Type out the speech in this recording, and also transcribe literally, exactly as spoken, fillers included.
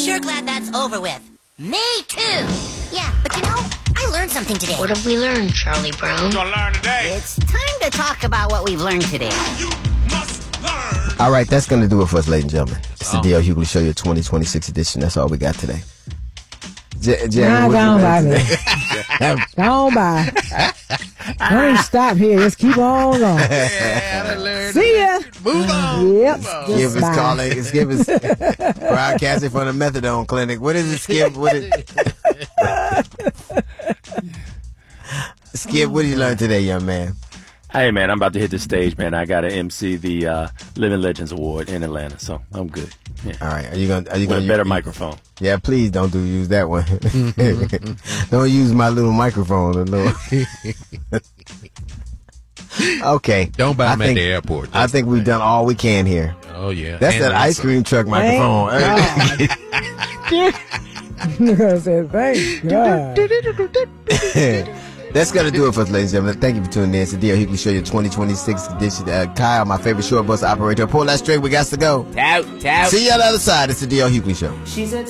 sure glad that's over with. Me too. Yeah, but you know, I learned something today. What have we learned, Charlie Brown? What you gonna learn today? It's time to talk about what we've learned today. You must learn. All right, that's going to do it for us, ladies and gentlemen. It's the D L Hughley Show, your twenty twenty-six edition. That's all we got today. J- Nah, what go you on got by me. today? Go on by. Don't even stop here. Just keep on going. See ya. Move on. Yep. Move on. Just Skip is bye. calling. Skip is broadcasting from the methadone clinic. What is it, Skip? What is Skip, what did you learn today, young man? Hey, man, I'm about to hit the stage, man. I got to M C the uh, Living Legends Award in Atlanta, so I'm good. Yeah. All right, are you gonna? Are you With gonna a better you, microphone. Yeah, please don't do use that one. Don't use my little microphone. The little okay. Don't buy I them at think- the airport. I think we've done all we can here. Oh, yeah. That's And that then ice some. cream truck microphone. I said, thank God. That's going to do it for us, ladies and gentlemen. Thank you for tuning in. It's the D L Hughley Show, your twenty twenty-six edition. Uh, Kyle, my favorite short bus operator. Pull that string. We got to go. Tout, tout. See you on the other side. It's the D L Hughley Show. She's a